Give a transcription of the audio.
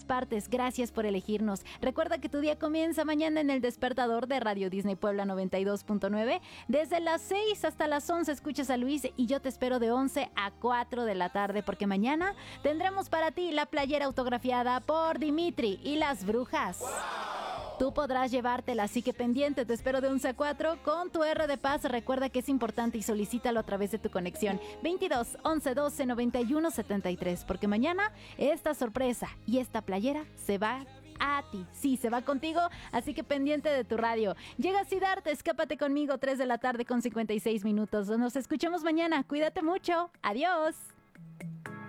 partes. Gracias por elegirnos. Recuerda que tu día comienza mañana en El Despertador de Radio Disney Puebla 92.9. Desde las 6 hasta las 11 escuchas a Luis y yo te espero de 11 a 4 de la tarde porque mañana tendremos para ti la playera autografiada por Dimitri y las Brujas. Tú podrás llevártela, así que pendiente, te espero de 11 a 4 con tu R de Paz. Recuerda que es importante y solicítalo a través de tu conexión 22 11 12 91 73, porque mañana esta sorpresa y esta playera se va a ti. Sí, se va contigo, así que pendiente de tu radio. Llega Siddhartha, escápate conmigo, 3 de la tarde con 56 minutos. Nos escuchamos mañana. Cuídate mucho. Adiós.